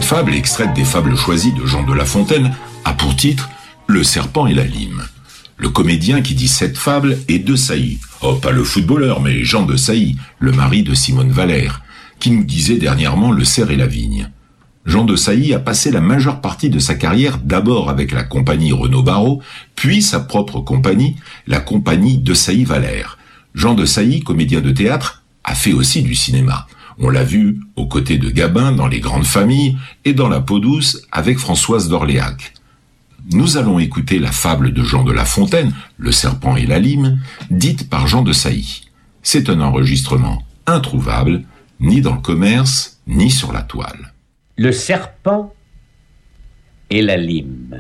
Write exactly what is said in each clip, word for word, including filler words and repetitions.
fable, extraite des fables choisies de Jean de La Fontaine, a pour titre « Le serpent et la lime ». Le comédien qui dit cette fable est de Sailly. Oh, pas le footballeur, mais Jean de Sailly, le mari de Simone Valère, qui nous disait dernièrement Le cerf et la vigne. Jean de Sailly a passé la majeure partie de sa carrière d'abord avec la compagnie Renaud-Barrault, puis sa propre compagnie, la compagnie de Sailly-Valère. Jean de Sailly, comédien de théâtre, a fait aussi du cinéma. On l'a vu aux côtés de Gabin dans Les Grandes Familles et dans La Peau douce avec Françoise d'Orléac. Nous allons écouter la fable de Jean de La Fontaine, Le serpent et la lime, dite par Jean de Sailly. C'est un enregistrement introuvable, ni dans le commerce, ni sur la toile. Le serpent et la lime.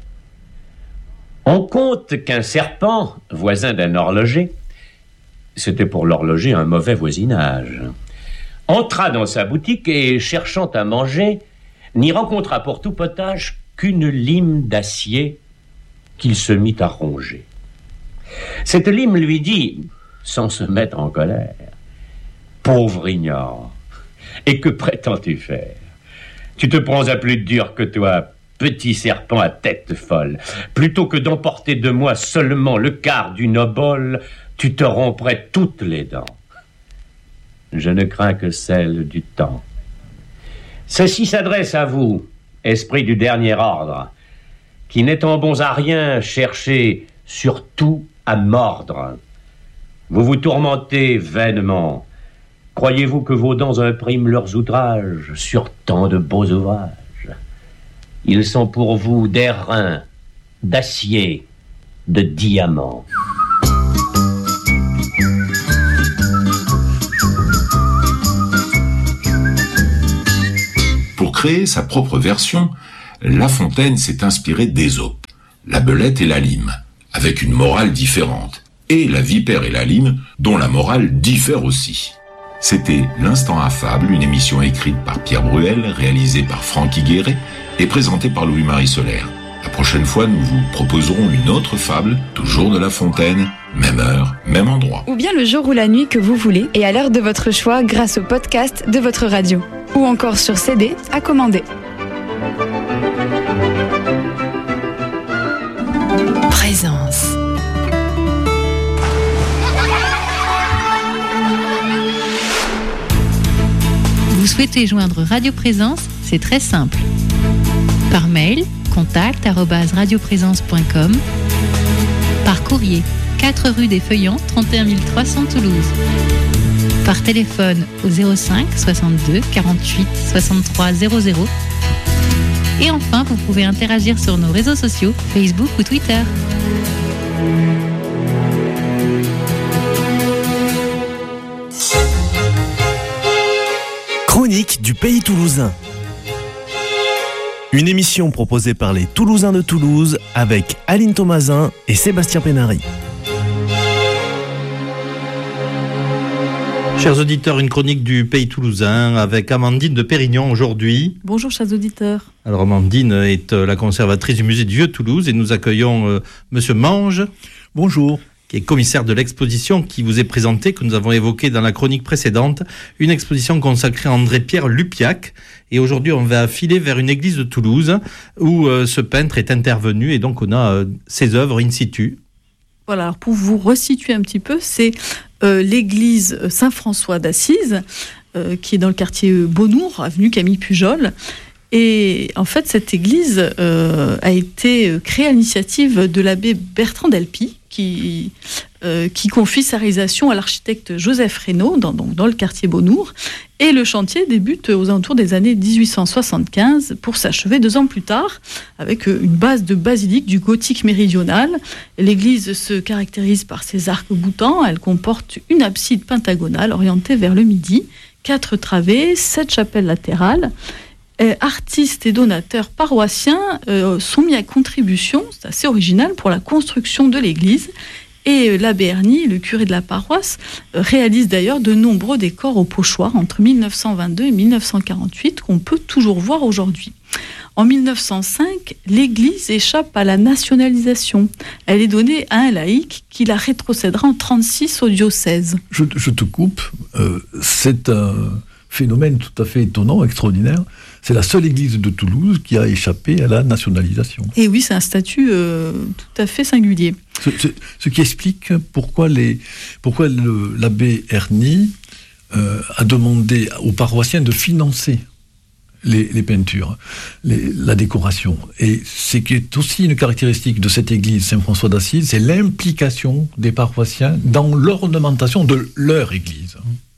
On compte qu'un serpent, voisin d'un horloger, c'était pour l'horloger un mauvais voisinage, entra dans sa boutique et, cherchant à manger, n'y rencontra pour tout potage qu'une lime d'acier qu'il se mit à ronger. Cette lime lui dit, sans se mettre en colère, « Pauvre ignore, et que prétends-tu faire? Tu te prends à plus dur que toi, petit serpent à tête folle. Plutôt que d'emporter de moi seulement le quart d'une obole, tu te romprais toutes les dents. Je ne crains que celle du temps. Ceci s'adresse à vous, esprit du dernier ordre, qui n'étant bons à rien, cherchez surtout à mordre. Vous vous tourmentez vainement. Croyez-vous que vos dents impriment leurs outrages sur tant de beaux ouvrages? Ils sont pour vous d'airain, d'acier, de diamants. Pour créer sa propre version, La Fontaine s'est inspiré d'Ésope, la belette et la lime, avec une morale différente, et la vipère et la lime, dont la morale diffère aussi. C'était L'Instant Affable, une émission écrite par Pierre Bruel, réalisée par Franck Higueret et présentée par Louis-Marie Solaire. La prochaine fois, nous vous proposerons une autre fable, toujours de La Fontaine, même heure, même endroit. Ou bien le jour ou la nuit que vous voulez, et à l'heure de votre choix grâce au podcast de votre radio. Ou encore sur C D à commander. Présence. Vous souhaitez joindre Radio Présence? C'est très simple. Par mail, contact arobase radioprésence point com. Par courrier, quatre rue des Feuillants, trente et un mille trois cents Toulouse. Par téléphone au zéro cinq soixante-deux quarante-huit soixante-trois zéro zéro. Et enfin, vous pouvez interagir sur nos réseaux sociaux, Facebook ou Twitter. Chronique du Pays Toulousain. Une émission proposée par les Toulousains de Toulouse avec Aline Thomasin et Sébastien Pénary. Chers auditeurs, une chronique du Pays Toulousain avec Amandine de Pérignon aujourd'hui. Bonjour chers auditeurs. Alors Amandine est la conservatrice du musée du Vieux-Toulouse et nous accueillons euh, Monsieur Mange. Bonjour. Qui est commissaire de l'exposition qui vous est présentée, que nous avons évoquée dans la chronique précédente, une exposition consacrée à André-Pierre Lupiac. Et aujourd'hui, on va filer vers une église de Toulouse où euh, ce peintre est intervenu et donc on a euh, ses œuvres in situ. Voilà, alors pour vous resituer un petit peu, c'est euh, l'église Saint-François d'Assise, euh, qui est dans le quartier Beaunour, avenue Camille Pujol. Et en fait, cette église euh, a été créée à l'initiative de l'abbé Bertrand Delpy, qui, euh, qui confie sa réalisation à l'architecte Joseph Reynaud, dans, donc dans le quartier Beaunour. Et le chantier débute aux alentours des années dix-huit cent soixante-quinze pour s'achever deux ans plus tard, avec une base de basilique du gothique méridional. L'église se caractérise par ses arcs boutants. Elle comporte une abside pentagonale orientée vers le midi, quatre travées, sept chapelles latérales. Euh, artistes et donateurs paroissiens euh, sont mis à contribution, c'est assez original, pour la construction de l'église. Et euh, l'abbé Erny, le curé de la paroisse, euh, réalise d'ailleurs de nombreux décors au pochoir entre mille neuf cent vingt-deux et mille neuf cent quarante-huit qu'on peut toujours voir aujourd'hui. En mille neuf cent cinq, l'église échappe à la nationalisation. Elle est donnée à un laïc qui la rétrocédera en trente-six au diocèse. Je, je te coupe, euh, c'est un... phénomène tout à fait étonnant, extraordinaire. C'est la seule église de Toulouse qui a échappé à la nationalisation. Et oui, c'est un statut euh, tout à fait singulier. Ce, ce, ce qui explique pourquoi, les, pourquoi le, l'abbé Erny euh, a demandé aux paroissiens de financer les, les peintures, les, la décoration. Et c'est qui est aussi une caractéristique de cette église Saint-François d'Assise, c'est l'implication des paroissiens dans l'ornementation de leur église.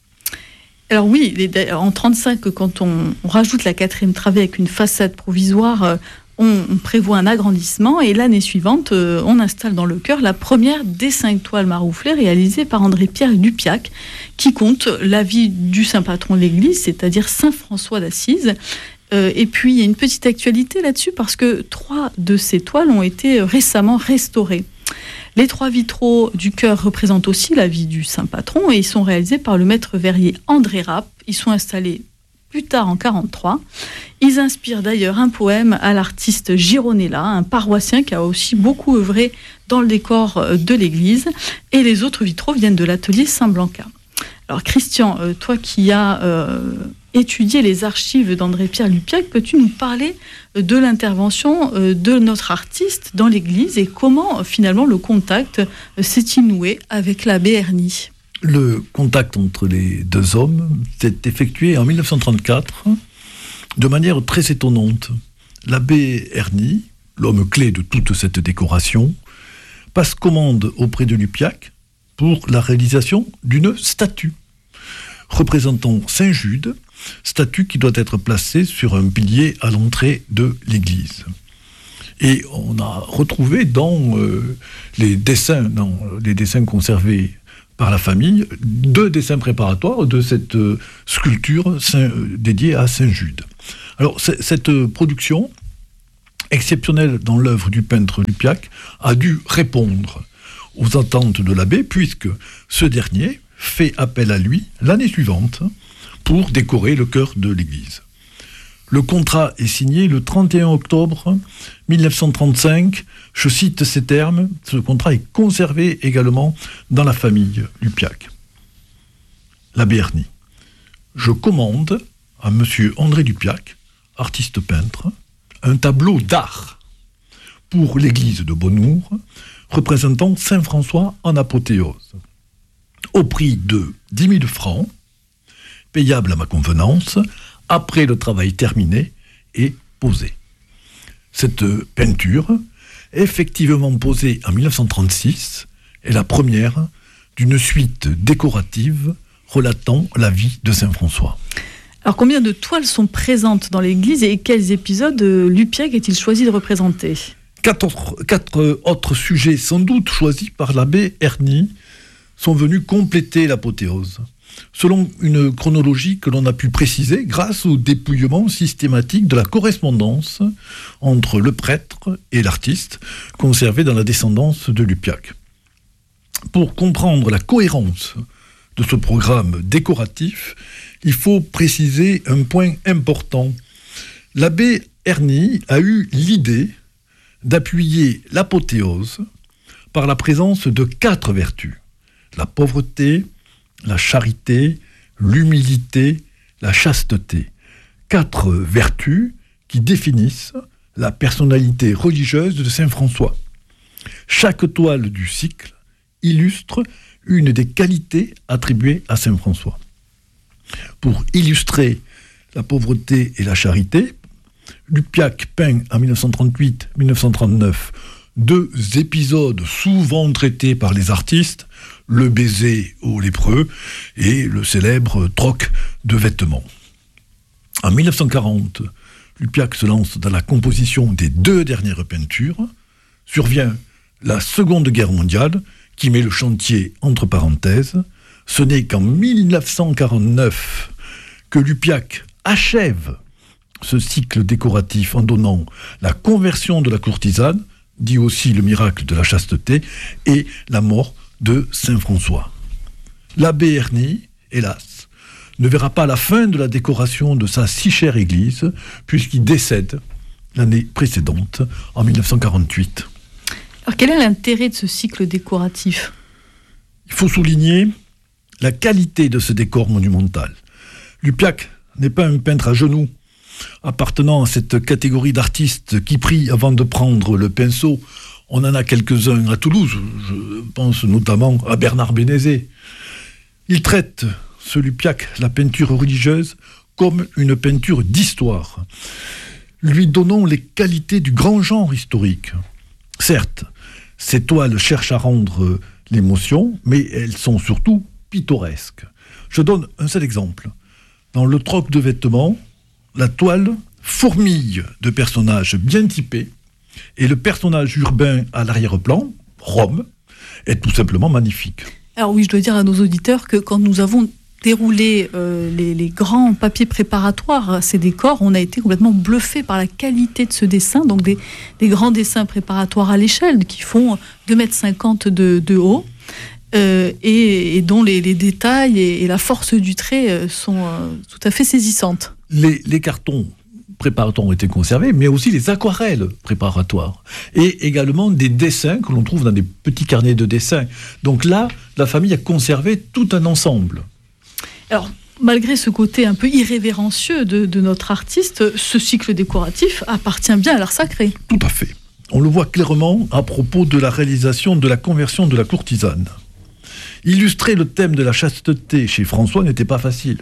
Alors oui, en trente-cinq, quand on, on rajoute la quatrième travée avec une façade provisoire, on, on prévoit un agrandissement, et l'année suivante, on installe dans le chœur la première des cinq toiles marouflées réalisées par André-Pierre Lupiac, qui compte la vie du saint patron de l'église, c'est-à-dire Saint François d'Assise. Euh, et puis, il y a une petite actualité là-dessus, parce que trois de ces toiles ont été récemment restaurées. Les trois vitraux du chœur représentent aussi la vie du saint patron, et ils sont réalisés par le maître verrier André Rapp. Ils sont installés plus tard en quarante-trois. Ils inspirent d'ailleurs un poème à l'artiste Gironella, un paroissien qui a aussi beaucoup œuvré dans le décor de l'église. Et les autres vitraux viennent de l'atelier Saint-Blanca. Alors Christian, toi qui as euh, étudié les archives d'André-Pierre Lupiac, peux-tu nous parler de l'intervention de notre artiste dans l'église et comment finalement le contact s'est-il noué avec l'abbé Erny ? Le contact entre les deux hommes s'est effectué en dix-neuf cent trente-quatre de manière très étonnante. L'abbé Erny, l'homme clé de toute cette décoration, passe commande auprès de Lupiac pour la réalisation d'une statue représentant Saint Jude, statue qui doit être placée sur un pilier à l'entrée de l'église. Et on a retrouvé dans euh, les dessins, dans les dessins conservés par la famille, deux dessins préparatoires de cette euh, sculpture saint, euh, dédiée à Saint Jude. Alors, c- cette euh, production, exceptionnelle dans l'œuvre du peintre Lupiac, a dû répondre aux attentes de l'abbé, puisque ce dernier fait appel à lui l'année suivante pour décorer le chœur de l'église. Le contrat est signé le trente et un octobre dix-neuf cent trente-cinq. Je cite ces termes. Ce contrat est conservé également dans la famille Lupiac. L'abbé Erny. Je commande à monsieur André Lupiac, artiste peintre, un tableau d'art pour l'église de Bonnour, représentant Saint François en apothéose, au prix de dix mille francs, payable à ma convenance, après le travail terminé et posé. Cette peinture, effectivement posée en dix-neuf cent trente-six, est la première d'une suite décorative relatant la vie de Saint François. Alors combien de toiles sont présentes dans l'église et quels épisodes Lupiac a-t-il choisi de représenter ? Quatre autres, quatre autres sujets, sans doute choisis par l'abbé Erny, sont venus compléter l'apothéose, selon une chronologie que l'on a pu préciser grâce au dépouillement systématique de la correspondance entre le prêtre et l'artiste, conservée dans la descendance de Lupiac. Pour comprendre la cohérence de ce programme décoratif, il faut préciser un point important. L'abbé Erny a eu l'idée d'appuyer l'apothéose par la présence de quatre vertus: la pauvreté, la charité, l'humilité, la chasteté. Quatre vertus qui définissent la personnalité religieuse de Saint François. Chaque toile du cycle illustre une des qualités attribuées à Saint François. Pour illustrer la pauvreté et la charité, Lupiac peint en dix-neuf cent trente-huit dix-neuf cent trente-neuf deux épisodes souvent traités par les artistes, le baiser aux lépreux et le célèbre troc de vêtements. En dix-neuf cent quarante, Lupiac se lance dans la composition des deux dernières peintures. Survient la Seconde Guerre mondiale qui met le chantier entre parenthèses. Ce n'est qu'en dix-neuf cent quarante-neuf que Lupiac achève ce cycle décoratif en donnant la conversion de la courtisane, dit aussi le miracle de la chasteté, et la mort de Saint François. L'abbé Erny, hélas, ne verra pas la fin de la décoration de sa si chère église, puisqu'il décède l'année précédente, en dix-neuf cent quarante-huit. Alors quel est l'intérêt de ce cycle décoratif ? Il faut souligner la qualité de ce décor monumental. Lupiac n'est pas un peintre à genoux, appartenant à cette catégorie d'artistes qui prient avant de prendre le pinceau. On en a quelques-uns à Toulouse, je pense notamment à Bernard Bénézet. Il traite, ce Lupiac, la peinture religieuse comme une peinture d'histoire, lui donnant les qualités du grand genre historique. Certes, ces toiles cherchent à rendre l'émotion, mais elles sont surtout pittoresques. Je donne un seul exemple. Dans le troc de vêtements, la toile fourmille de personnages bien typés, et le personnage urbain à l'arrière-plan, Rome, est tout simplement magnifique. Alors oui, je dois dire à nos auditeurs que quand nous avons déroulé euh, les, les grands papiers préparatoires à ces décors, on a été complètement bluffé par la qualité de ce dessin, donc des, des grands dessins préparatoires à l'échelle qui font deux mètres cinquante de, de haut, euh, et, et dont les, les détails et, et la force du trait sont euh, tout à fait saisissantes. Les, les cartons préparatoires ont été conservés, mais aussi les aquarelles préparatoires. Et également des dessins que l'on trouve dans des petits carnets de dessins. Donc là, la famille a conservé tout un ensemble. Alors, malgré ce côté un peu irrévérencieux de, de notre artiste, ce cycle décoratif appartient bien à l'art sacré. Tout à fait. On le voit clairement à propos de la réalisation de la conversion de la courtisane. Illustrer le thème de la chasteté chez François n'était pas facile,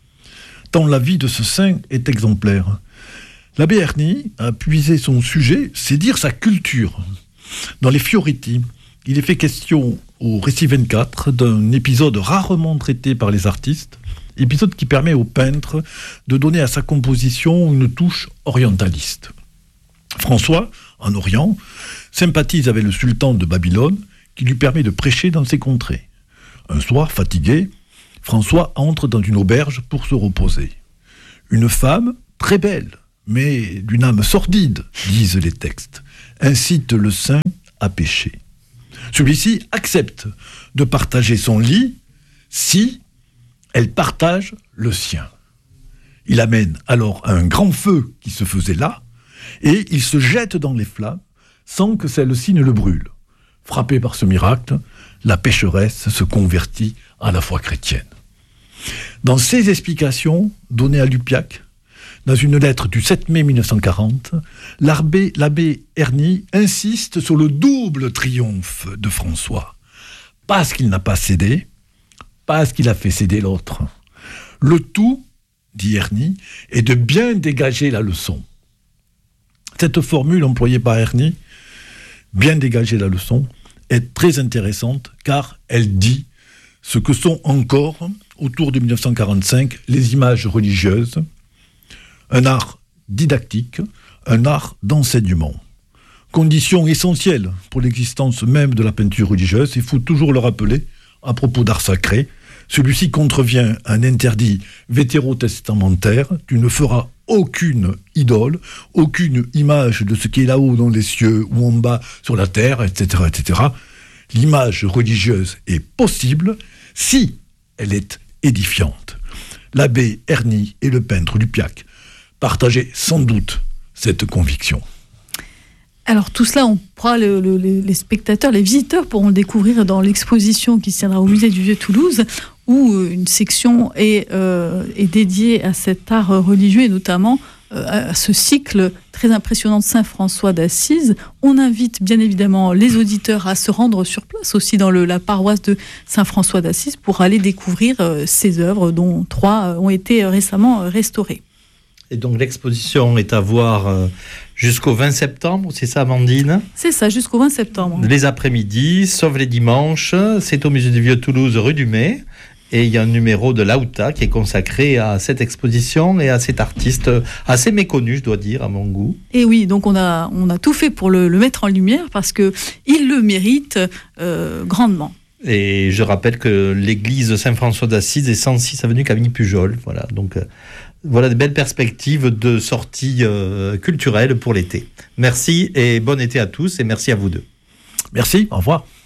tant la vie de ce saint est exemplaire. L'abbé Erny a puisé son sujet, c'est dire sa culture. Dans les Fioretti, il est fait question au récit vingt-quatre d'un épisode rarement traité par les artistes, épisode qui permet au peintre de donner à sa composition une touche orientaliste. François, en Orient, sympathise avec le sultan de Babylone qui lui permet de prêcher dans ses contrées. Un soir, fatigué, François entre dans une auberge pour se reposer. Une femme, très belle, mais d'une âme sordide, disent les textes, incite le saint à pécher. Celui-ci accepte de partager son lit si elle partage le sien. Il amène alors un grand feu qui se faisait là, et il se jette dans les flammes sans que celle-ci ne le brûle. Frappée par ce miracle, la pécheresse se convertit à la foi chrétienne. Dans ces explications données à Lupiac, dans une lettre du sept mai mille neuf cent quarante, l'abbé, l'abbé Erny insiste sur le double triomphe de François. Parce qu'il n'a pas cédé, parce qu'il a fait céder l'autre. Le tout, dit Erny, est de bien dégager la leçon. Cette formule employée par Erny, bien dégager la leçon, est très intéressante car elle dit ce que sont encore, autour de mille neuf cent quarante-cinq, les images religieuses, un art didactique, un art d'enseignement. Condition essentielle pour l'existence même de la peinture religieuse, il faut toujours le rappeler, à propos d'art sacré, celui-ci contrevient à un interdit vétérotestamentaire, tu ne feras aucune idole, aucune image de ce qui est là-haut dans les cieux ou en bas sur la terre, et cetera, et cetera. L'image religieuse est possible si elle est édifiante. L'abbé Erny et le peintre Lupiac partageaient sans doute cette conviction. Alors tout cela, on pourra le, le, les spectateurs, les visiteurs pourront le découvrir dans l'exposition qui se tiendra au musée du Vieux-Toulouse, où une section est, euh, est dédiée à cet art religieux et notamment euh, à ce cycle très impressionnant de Saint François d'Assise. On invite bien évidemment les auditeurs à se rendre sur place aussi dans le, la paroisse de Saint François d'Assise pour aller découvrir euh, ces œuvres dont trois ont été récemment restaurées. Et donc l'exposition est à voir euh, jusqu'au vingt septembre, c'est ça Amandine ? C'est ça, jusqu'au vingt septembre. Les après-midi, sauf les dimanches, c'est au musée du Vieux-Toulouse rue du Mai. Et il y a un numéro de l'Aouta qui est consacré à cette exposition et à cet artiste assez méconnu, je dois dire, à mon goût. Et oui, donc on a, on a tout fait pour le, le mettre en lumière parce qu'il le mérite euh, grandement. Et je rappelle que l'église Saint-François d'Assise est cent six avenue Camille Pujol. Voilà, donc euh, voilà de belles perspectives de sortie euh, culturelle pour l'été. Merci et bon été à tous et merci à vous deux. Merci, au revoir.